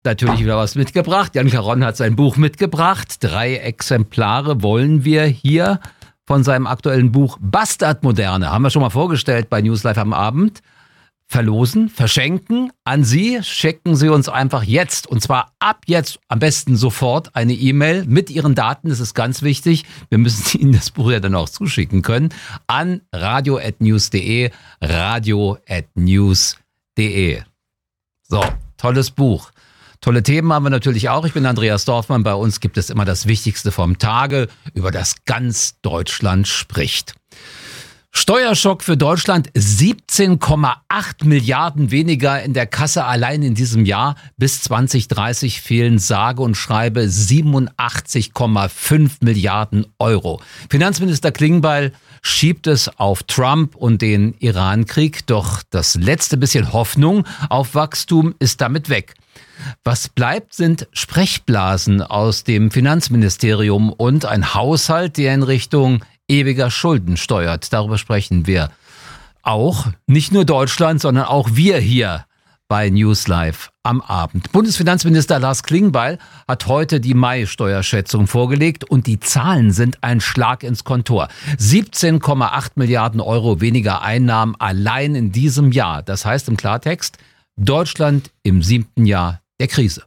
natürlich wieder was mitgebracht. Jan Caron hat sein Buch mitgebracht. 3 Exemplare wollen wir hier von seinem aktuellen Buch Bastardmoderne, haben wir schon mal vorgestellt bei News Live am Abend, verlosen, verschenken an Sie. Schicken Sie uns einfach jetzt, und zwar ab jetzt, am besten sofort, eine E-Mail mit Ihren Daten. Das ist ganz wichtig. Wir müssen Ihnen das Buch ja dann auch zuschicken können. An radio@news.de, radio@news.de. So, tolles Buch. Tolle Themen haben wir natürlich auch. Ich bin Andreas Dorfmann. Bei uns gibt es immer das Wichtigste vom Tage, über das ganz Deutschland spricht. Steuerschock für Deutschland, 17,8 Milliarden weniger in der Kasse allein in diesem Jahr. Bis 2030 fehlen sage und schreibe 87,5 Milliarden Euro. Finanzminister Klingbeil schiebt es auf Trump und den Iran-Krieg. Doch das letzte bisschen Hoffnung auf Wachstum ist damit weg. Was bleibt, sind Sprechblasen aus dem Finanzministerium und ein Haushalt, der in Richtung ewiger Schulden steuert. Darüber sprechen wir auch. Nicht nur Deutschland, sondern auch wir hier bei News Live am Abend. Bundesfinanzminister Lars Klingbeil hat heute die Mai-Steuerschätzung vorgelegt und die Zahlen sind ein Schlag ins Kontor. 17,8 Milliarden Euro weniger Einnahmen allein in diesem Jahr. Das heißt im Klartext, Deutschland im 7. Jahr der Krise.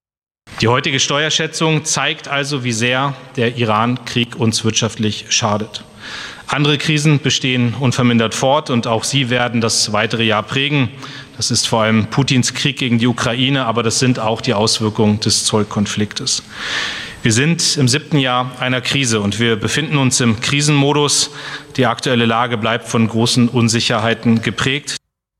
Die heutige Steuerschätzung zeigt also, wie sehr der Iran-Krieg uns wirtschaftlich schadet. Andere Krisen bestehen unvermindert fort und auch sie werden das weitere Jahr prägen. Das ist vor allem Putins Krieg gegen die Ukraine, aber das sind auch die Auswirkungen des Zollkonfliktes. Wir sind im 7. Jahr einer Krise und wir befinden uns im Krisenmodus. Die aktuelle Lage bleibt von großen Unsicherheiten geprägt.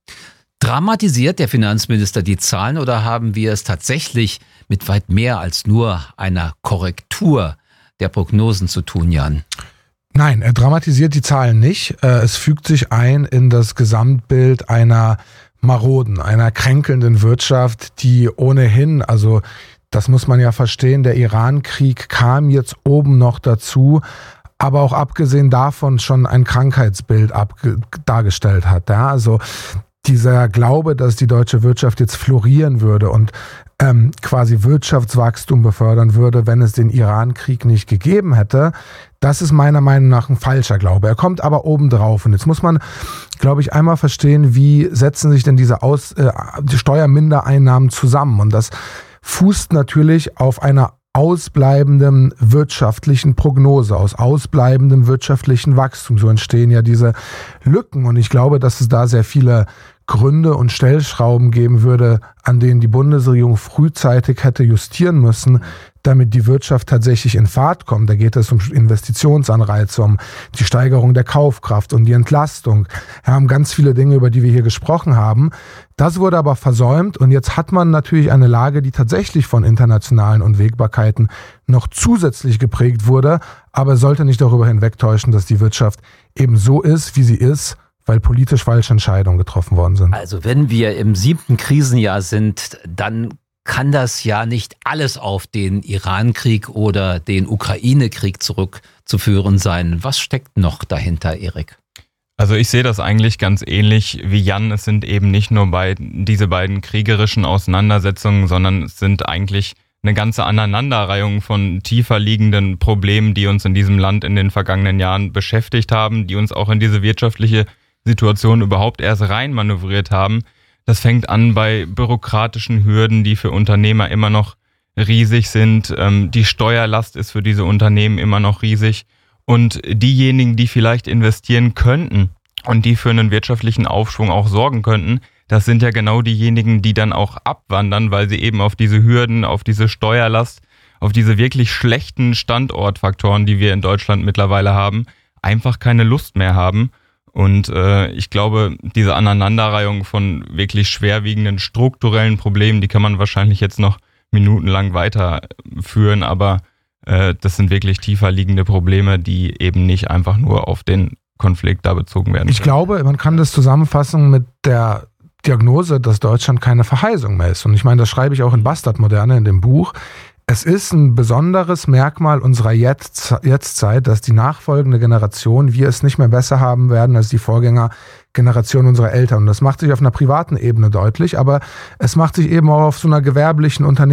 Dramatisiert der Finanzminister die Zahlen oder haben wir es tatsächlich mit weit mehr als nur einer Korrektur der Prognosen zu tun, Jan? Nein, er dramatisiert die Zahlen nicht. Es fügt sich ein in das Gesamtbild einer maroden, einer kränkelnden Wirtschaft, die ohnehin, also das muss man ja verstehen, der Iran-Krieg kam jetzt oben noch dazu, aber auch abgesehen davon schon ein Krankheitsbild dargestellt hat. Ja? Also dieser Glaube, dass die deutsche Wirtschaft jetzt florieren würde und quasi Wirtschaftswachstum befördern würde, wenn es den Iran-Krieg nicht gegeben hätte, das ist meiner Meinung nach ein falscher Glaube. Er kommt aber obendrauf. Und jetzt muss man, glaube ich, einmal verstehen, wie setzen sich denn diese die Steuermindereinnahmen zusammen. Und das fußt natürlich auf einer ausbleibenden wirtschaftlichen Prognose, aus ausbleibendem wirtschaftlichen Wachstum. So entstehen ja diese Lücken. Und ich glaube, dass es da sehr viele Gründe und Stellschrauben geben würde, an denen die Bundesregierung frühzeitig hätte justieren müssen, damit die Wirtschaft tatsächlich in Fahrt kommt. Da geht es um Investitionsanreize, um die Steigerung der Kaufkraft und die Entlastung. Wir haben ganz viele Dinge, über die wir hier gesprochen haben. Das wurde aber versäumt und jetzt hat man natürlich eine Lage, die tatsächlich von internationalen Unwägbarkeiten noch zusätzlich geprägt wurde, aber sollte nicht darüber hinwegtäuschen, dass die Wirtschaft eben so ist, wie sie ist, weil politisch falsche Entscheidungen getroffen worden sind. Also wenn wir im 7. Krisenjahr sind, dann kann das ja nicht alles auf den Iran-Krieg oder den Ukraine-Krieg zurückzuführen sein. Was steckt noch dahinter, Erik? Also ich sehe das eigentlich ganz ähnlich wie Jan. Es sind eben nicht nur diese beiden kriegerischen Auseinandersetzungen, sondern es sind eigentlich eine ganze Aneinanderreihung von tiefer liegenden Problemen, die uns in diesem Land in den vergangenen Jahren beschäftigt haben, die uns auch in diese wirtschaftliche Situation überhaupt erst reinmanövriert haben. Das fängt an bei bürokratischen Hürden, die für Unternehmer immer noch riesig sind. Die Steuerlast ist für diese Unternehmen immer noch riesig. Und diejenigen, die vielleicht investieren könnten und die für einen wirtschaftlichen Aufschwung auch sorgen könnten, das sind ja genau diejenigen, die dann auch abwandern, weil sie eben auf diese Hürden, auf diese Steuerlast, auf diese wirklich schlechten Standortfaktoren, die wir in Deutschland mittlerweile haben, einfach keine Lust mehr haben. Und ich glaube, diese Aneinanderreihung von wirklich schwerwiegenden strukturellen Problemen, die kann man wahrscheinlich jetzt noch minutenlang weiterführen, aber das sind wirklich tiefer liegende Probleme, die eben nicht einfach nur auf den Konflikt da bezogen werden. Ich glaube, man kann das zusammenfassen mit der Diagnose, dass Deutschland keine Verheißung mehr ist. Und ich meine, das schreibe ich auch in Bastardmoderne in dem Buch. Es ist ein besonderes Merkmal unserer Jetztzeit, dass die nachfolgende Generation, wir es nicht mehr besser haben werden als die Vorgänger, Generation unserer Eltern. Und das macht sich auf einer privaten Ebene deutlich, aber es macht sich eben auch auf so einer gewerblichen